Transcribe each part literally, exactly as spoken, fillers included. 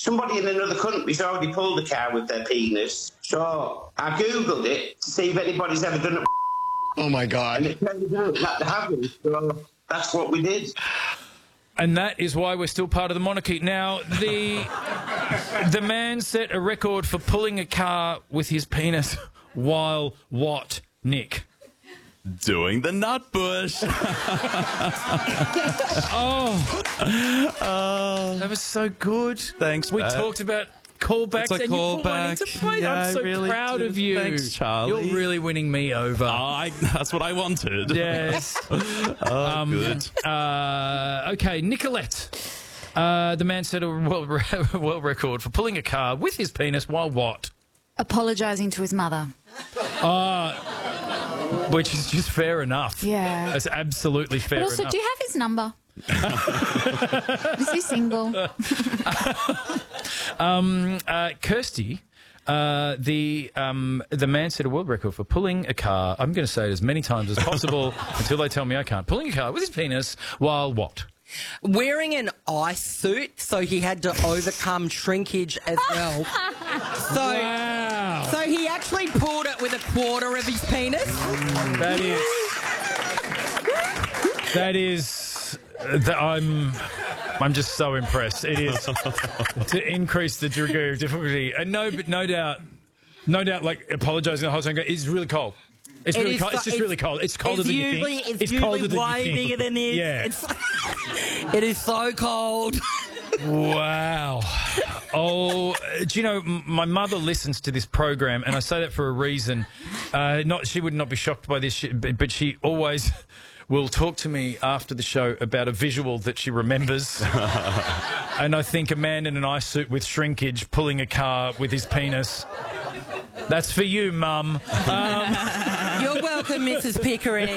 somebody in another country's already pulled a car with their penis. So I googled it to see if anybody's ever done it. Oh my God! And it turns out that they haven't. So that's what we did. And that is why we're still part of the monarchy. Now, the the man set a record for pulling a car with his penis while what, Nick? Doing the nut bush. oh, oh, that was so good. Thanks, We Pat. talked about callbacks It's a and you put one callback. into play. Yeah, I'm so I really proud did. of you. Thanks, Charlie. You're really winning me over. Oh, I, that's what I wanted. Yes. oh, um, good. Uh, okay, Nicolette. Uh, the man set a world, re- world record for pulling a car with his penis while what? Apologising to his mother. Uh, which is just fair enough. Yeah. That's absolutely fair But also, enough. do you have his number? Is he single? um, uh, Kirsty, uh, the um, the man set a world record for pulling a car. I'm going to say it as many times as possible until they tell me I can't. Pulling a car with his penis while what? Wearing an ice suit, so he had to overcome shrinkage as well. So, wow. so he actually pulled it with a quarter of his penis. That is. That is. That I'm. I'm just so impressed. It is to increase the degree of difficulty, and no, but no doubt, no doubt, like apologising the whole time. It's really cold. It's It really is cold. so- It's just it's- really cold. It's colder it's than usually, you think. It's, usually colder than way you think. bigger than this. Yeah. It's, it is so cold. Wow. Oh, do you know, m- my mother listens to this program, and I say that for a reason. Uh, not she would not be shocked by this, sh- but, but she always will talk to me after the show about a visual that she remembers. And I think a man in an ice suit with shrinkage pulling a car with his penis. That's for you, Mum. Um, You're welcome, Missus Pickering.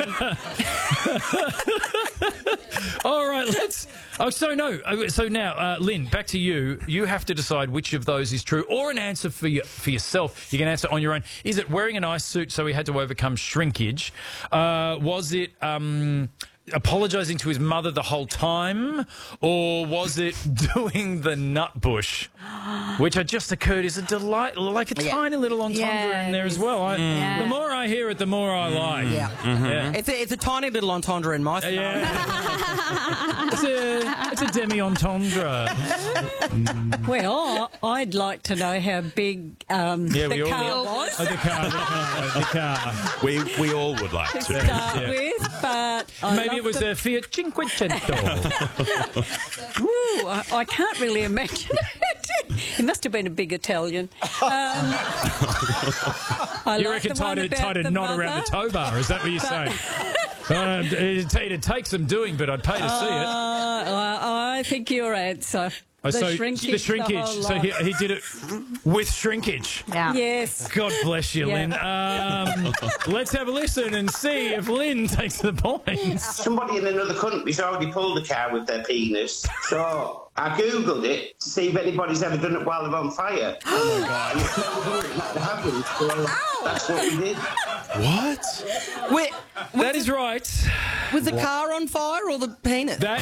All right, let's. Oh, so no. uh, So now, uh, Lynn, back to you. You have to decide which of those is true, or an answer for you, for yourself. You can answer on your own. Is it wearing an ice suit so he had to overcome shrinkage? Uh, was it um, apologising to his mother the whole time, or was it doing the nut bush, which had just occurred is a delight, like a Yeah. tiny little entendre Yeah, in there as well. I, Yeah. The more I hear it, the more I like. Yeah. Yeah. It's a, it's a tiny little entendre in my scenario. Yeah. it's a it's a demi entendre. Well, I'd like to know how big um, Yeah, the we all car will. was Oh, the car, the car, the car. We we all would like to to. start Yeah. with, but I Maybe love it was the- a Fiat Cinquecento. Ooh, I, I can't really imagine it. He must have been a big Italian. Um, I You like reckon the tied one a, about tied a the knot around the mother. tow bar? Is that what you're saying? Uh, it'd, it'd take some doing, but I'd pay to see it. Uh, I I think your answer. Oh, the so shrinkage. the shrinkage. whole so he, lot. he did it with shrinkage. Yeah. Yes. God bless you, Yeah. Lynn. Um, let's have a listen and see if Lynn takes the points. Somebody in another country's already pulled a car with their penis. So I googled it to see if anybody's ever done it while they're on fire. Oh my God! That happened. So that's what we did. What? Wait, That is right. was the car on fire or the penis? That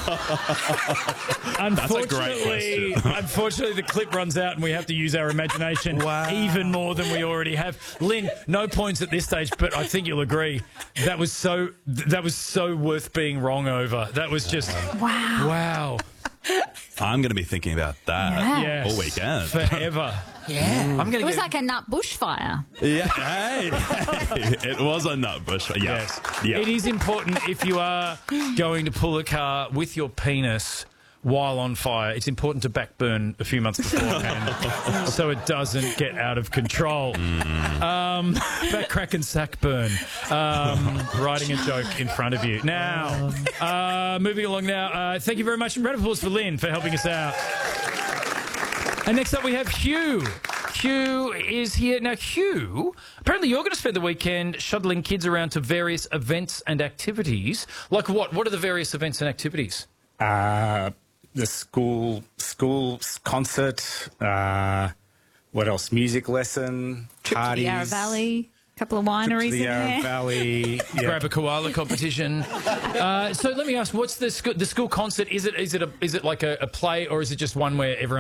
unfortunately, question. unfortunately, the clip runs out and we have to use our imagination Wow. even more than we already have. Lynn, no points at this stage, but I think you'll agree that was so that was so worth being wrong over. That was just Wow. wow. I'm going to be thinking about that Yeah. Yes, all weekend. forever. Yeah. I'm going It to was get. like a nut bushfire. Yeah, hey, hey, it was a nut bush. Yeah, Yes. yeah. It is important if you are going to pull a car with your penis while on fire. It's important to backburn a few months beforehand so it doesn't get out of control. Um, back crack and sack burn. Um, writing a joke in front of you. Now, uh, moving along now. Uh, thank you very much. Round of applause for Lynn for helping us out. And next up we have Hugh. Hugh is here. Now, Hugh, apparently you're going to spend the weekend shuttling kids around to various events and activities. Like what? What are the various events and activities? Uh, the school school concert. Uh, what else? Music lesson. Trip parties. to the Yarra Valley. A couple of Trip wineries to the in Yarra there. Valley. Yeah. Grab a koala competition. uh, so let me ask, what's the school, the school concert? Is it is it a, is it like a, a play, or is it just one where everyone